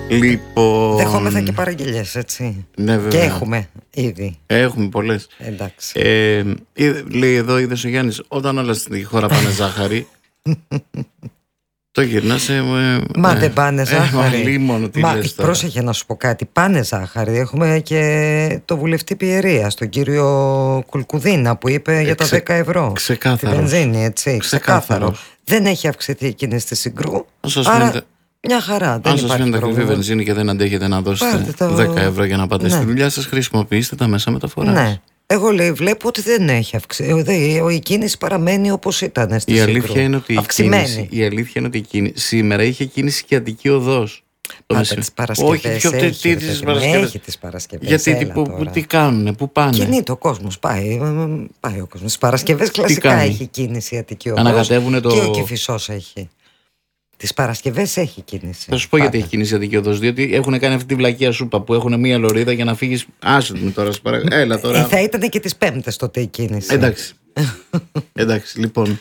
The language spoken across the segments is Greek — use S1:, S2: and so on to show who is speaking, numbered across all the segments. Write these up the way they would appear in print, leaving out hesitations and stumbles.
S1: Λοιπόν...
S2: Δεχόμεθα και παραγγελιές, έτσι.
S1: Ναι, βέβαια.
S2: Και έχουμε ήδη.
S1: Έχουμε πολλές.
S2: Εντάξει.
S1: Λέει εδώ, είδες ο Γιάννης, όταν όλα στη χώρα πάνε ζάχαρη, το γυρνάς.
S2: Μα δεν πάνε ζάχαρη.
S1: Μα
S2: πρόσεχε να σου πω κάτι. Πάνε ζάχαρη. Έχουμε και το βουλευτή Πιερίας, τον κύριο Κουλκουδίνα, που είπε για τα 10 ευρώ.
S1: Ξεκάθαρο.
S2: Τη βενζίνη, έτσι. Ξεκάθαρο. Δεν έχει αυξηθεί η κίνηση στη Συγκρού. Άρα μια χαρά.
S1: Αν σας φαίνεται ακριβή βενζίνη και δεν αντέχετε να δώσετε 10 ευρώ για να πάτε στη δουλειά σας, χρησιμοποιήστε τα μέσα μεταφοράς.
S2: Ναι. Εγώ βλέπω ότι δεν έχει αυξηθεί. Η κίνηση παραμένει όπως ήταν στη Συγκρού.
S1: Η αλήθεια είναι ότι η κίνηση σήμερα είχε κίνηση και Αττική Οδός.
S2: Πάτε τις Παρασκευές.
S1: Όχι,
S2: έχει τις Παρασκευές.
S1: Γιατί τι κάνουνε, πού πάνε.
S2: Κινείται ο κόσμος, πάει ο κόσμος. Τις Παρασκευές κλασικά έχει κίνηση η Αττική Οδός. Και ο Κηφισός έχει. Τις Παρασκευές έχει κίνηση.
S1: Θα σου πω γιατί έχει κίνηση η Αττική Οδός. Διότι έχουν κάνει αυτή τη βλακεία σούπα που έχουν μία λωρίδα για να φύγεις. Άσε με τώρα, έλα τώρα.
S2: Θα ήταν και τις Πέμπτες τότε η κίνηση.
S1: Εντάξει, λοιπόν.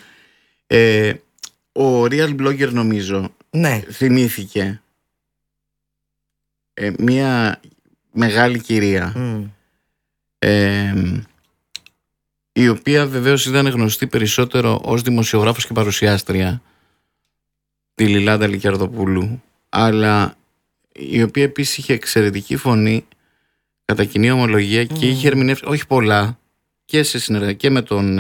S1: Ο Real Blogger, νομίζω, θυμήθηκε μία μεγάλη κυρία, η οποία βεβαίως ήταν γνωστή περισσότερο ως δημοσιογράφος και παρουσιάστρια, τη Λιλάντα Λικιαρδοπούλου, αλλά η οποία επίσης είχε εξαιρετική φωνή, κατά κοινή ομολογία, και είχε ερμηνεύσει, όχι πολλά, και σε συνεργασία και με τον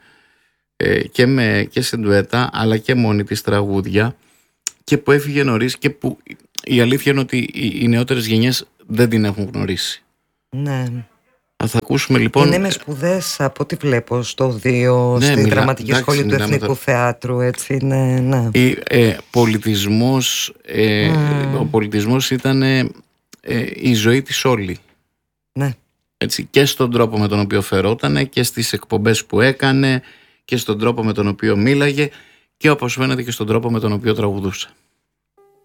S1: και σε ντουέτα, αλλά και μόνη της τραγούδια, και που έφυγε νωρίς και που η αλήθεια είναι ότι οι νεότερες γενιές δεν την έχουν γνωρίσει.
S2: Ναι.
S1: Θα ακούσουμε λοιπόν.
S2: Είναι με σπουδές από ό,τι βλέπω στο 2, στη δραματική σχολή του Εθνικού Θεάτρου, έτσι είναι. Ναι.
S1: Ο πολιτισμός ήταν η ζωή της όλη.
S2: Ναι.
S1: Έτσι, και στον τρόπο με τον οποίο φερότανε και στις εκπομπές που έκανε και στον τρόπο με τον οποίο μίλαγε και, όπως φαίνεται, και στον τρόπο με τον οποίο τραγουδούσε.